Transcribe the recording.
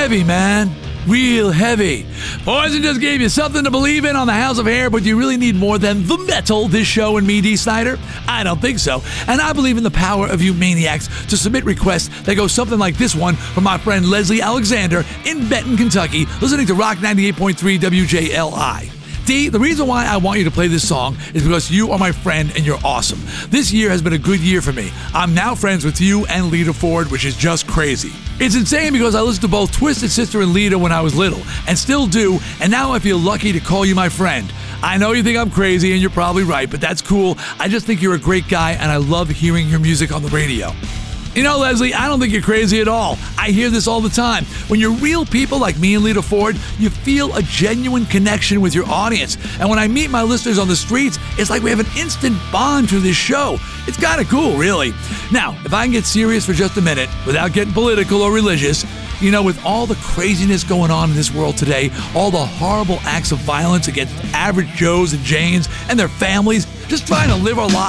heavy, man. Real heavy. Poison just gave you something to believe in on the House of Hair, but do you really need more than the metal, this show, and me, D. Snyder? I don't think so. And I believe in the power of you maniacs to submit requests that go something like this one from my friend Leslie Alexander in Benton, Kentucky, listening to Rock 98.3 WJLI. D, the reason why I want you to play this song is because you are my friend and you're awesome. This year has been a good year for me. I'm now friends with you and Lita Ford, which is just crazy. It's insane because I listened to both Twisted Sister and Lita when I was little, and still do, and now I feel lucky to call you my friend. I know you think I'm crazy, and you're probably right, but that's cool. I just think you're a great guy, and I love hearing your music on the radio. You know, Leslie, I don't think you're crazy at all. I hear this all the time. When you're real people like me and Lita Ford, you feel a genuine connection with your audience. And when I meet my listeners on the streets, it's like we have an instant bond through this show. It's kind of cool, really. Now, if I can get serious for just a minute, without getting political or religious, you know, with all the craziness going on in this world today, all the horrible acts of violence against average Joes and Janes and their families, just trying to live our lives